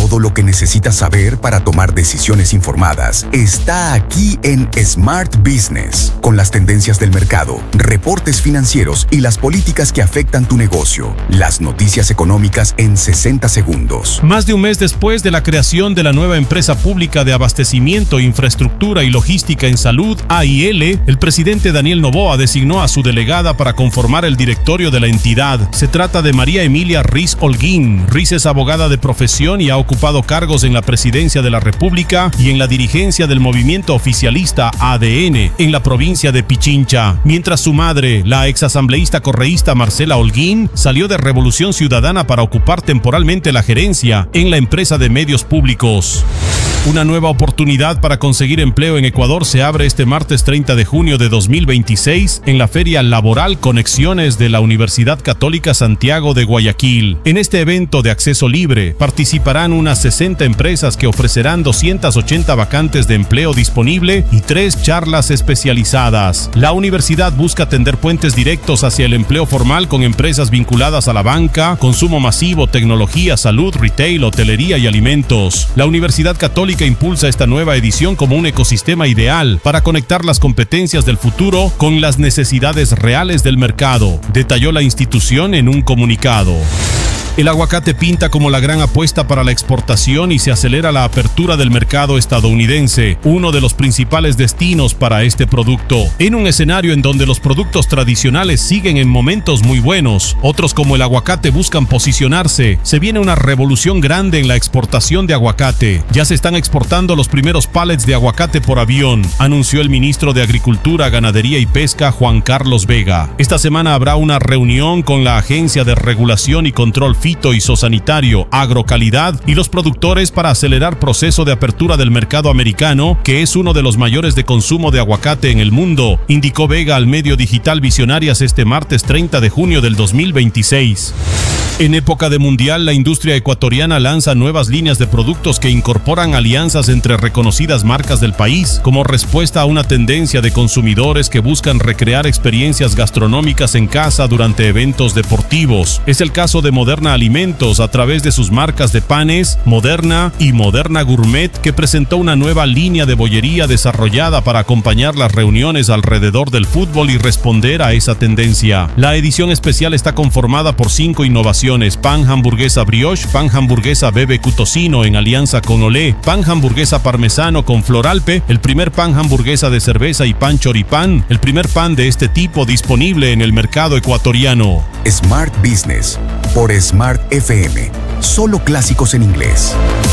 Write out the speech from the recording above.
Todo lo que necesitas saber para tomar decisiones informadas está aquí en Smart Business, con las tendencias del mercado, reportes financieros y las políticas que afectan tu negocio. Las noticias económicas en 60 segundos. Más de un mes después de la creación de la nueva empresa pública de abastecimiento, infraestructura y logística en salud, AIL, el presidente Daniel Noboa designó a su delegada para conformar el directorio de la entidad. Se trata de María Emilia Riz Holguín. Riz es abogada de profesión y ha ocupado cargos en la presidencia de la República y en la dirigencia del movimiento oficialista ADN en la provincia de Pichincha, mientras su madre, la exasambleísta correísta Marcela Holguín, salió de Revolución Ciudadana para ocupar temporalmente la gerencia en la empresa de medios públicos. Una nueva oportunidad para conseguir empleo en Ecuador se abre este martes 30 de junio de 2026 en la Feria Laboral Conexiones de la Universidad Católica Santiago de Guayaquil. En este evento de acceso libre participarán unas 60 empresas que ofrecerán 280 vacantes de empleo disponible y 3 charlas especializadas. La universidad busca tender puentes directos hacia el empleo formal con empresas vinculadas a la banca, consumo masivo, tecnología, salud, retail, hotelería y alimentos. La Universidad Católica impulsa esta nueva edición como un ecosistema ideal para conectar las competencias del futuro con las necesidades reales del mercado, detalló la institución en un comunicado. El aguacate pinta como la gran apuesta para la exportación y se acelera la apertura del mercado estadounidense, uno de los principales destinos para este producto. En un escenario en donde los productos tradicionales siguen en momentos muy buenos, otros como el aguacate buscan posicionarse. Se viene una revolución grande en la exportación de aguacate. Ya se están exportando los primeros pallets de aguacate por avión, anunció el ministro de Agricultura, Ganadería y Pesca, Juan Carlos Vega. Esta semana habrá una reunión con la Agencia de Regulación y Control Fito y Zosanitario, Agrocalidad y los productores para acelerar proceso de apertura del mercado americano, que es uno de los mayores de consumo de aguacate en el mundo, indicó Vega al medio digital Visionarias este martes 30 de junio del 2026. En época de mundial, la industria ecuatoriana lanza nuevas líneas de productos que incorporan alianzas entre reconocidas marcas del país, como respuesta a una tendencia de consumidores que buscan recrear experiencias gastronómicas en casa durante eventos deportivos. Es el caso de Moderna Alimentos a través de sus marcas de panes, Moderna y Moderna Gourmet, que presentó una nueva línea de bollería desarrollada para acompañar las reuniones alrededor del fútbol y responder a esa tendencia. La edición especial está conformada por 5 innovaciones: pan hamburguesa brioche, pan hamburguesa BBQ tocino en alianza con Olé, pan hamburguesa parmesano con Floralpe, el primer pan hamburguesa de cerveza y pan choripán, el primer pan de este tipo disponible en el mercado ecuatoriano. Smart Business por Smart FM. Solo clásicos en inglés.